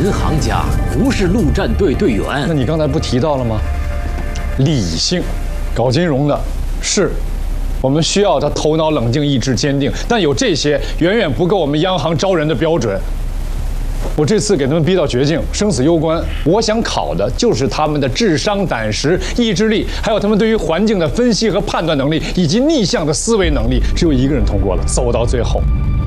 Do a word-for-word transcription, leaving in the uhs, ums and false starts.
银行家，不是陆战队队员。 那你刚才不提到了吗？理性，搞金融的是，我们需要他头脑冷静、意志坚定，但有这些远远不够我们央行招人的标准。我这次给他们逼到绝境，生死攸关。我想考的就是他们的智商、胆识、意志力，还有他们对于环境的分析和判断能力，以及逆向的思维能力。只有一个人通过了，走到最后。